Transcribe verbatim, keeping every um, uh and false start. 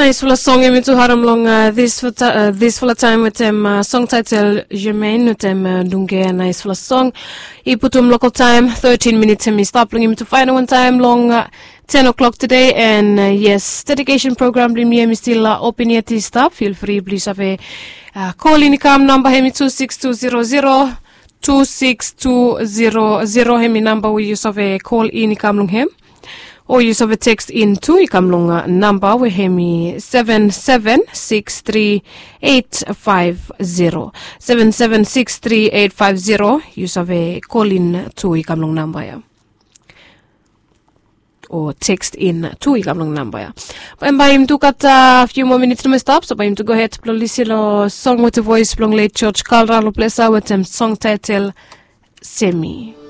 nice full of song in to haram long uh, this for uh, this full of time with them uh, song title Germain with them uh, dunge nice full of song. I put um local time thirteen minutes and me stop long to find one time long uh, ten o'clock today and uh, yes dedication program blim me still uh, open yet is stop feel free please have a uh, call in come number hemi two six two zero zero two six two zero zero hemi number we use of a call in come long him. Or use of a text in to ikamlunga number we hemi seven seven six three eight five zero seven seven six three eight five zero use of a call in to ikamlung number ya. Or text in to ikamlung number ya. And by him to cut a few more minutes to my stop, so by him to go ahead to listen a song with a voice long late church Carl Ralo Plesa with them song title Semi.